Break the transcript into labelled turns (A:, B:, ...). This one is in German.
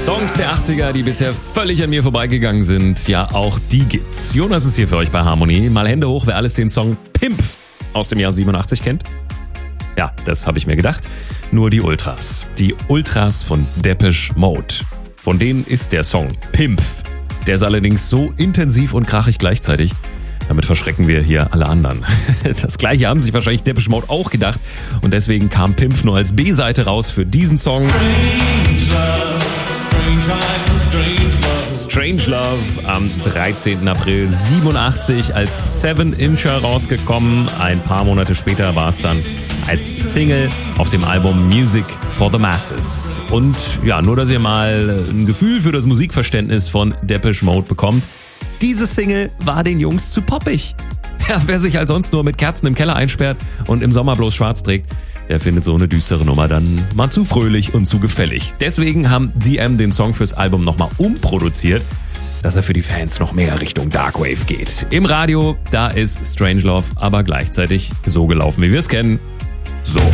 A: Songs der 80er, die bisher völlig an mir vorbeigegangen sind, ja, auch die gibt's. Jonas ist hier für euch bei Harmony. Mal Hände hoch, wer alles den Song Pimp aus dem Jahr 87 kennt. Ja, das habe ich mir gedacht. Nur die Ultras. Die Ultras von Depeche Mode. Von denen ist der Song Pimp. Der ist allerdings so intensiv und krachig gleichzeitig. Damit verschrecken wir hier alle anderen. Das gleiche haben sich wahrscheinlich Depeche Mode auch gedacht. Und deswegen kam Pimp nur als B-Seite raus für diesen Song. Strange Love am 13. April 87 als 7-Incher rausgekommen. Ein paar Monate später war es dann als Single auf dem Album Music for the Masses. Und ja, nur dass ihr mal ein Gefühl für das Musikverständnis von Depeche Mode bekommt. Diese Single war den Jungs zu poppig. Ja, wer sich halt sonst nur mit Kerzen im Keller einsperrt und im Sommer bloß schwarz trägt, der findet so eine düstere Nummer dann mal zu fröhlich und zu gefällig. Deswegen haben DM den Song fürs Album nochmal umproduziert, dass er für die Fans noch mehr Richtung Darkwave geht. Im Radio, da ist Strangelove aber gleichzeitig so gelaufen, wie wir es kennen. So.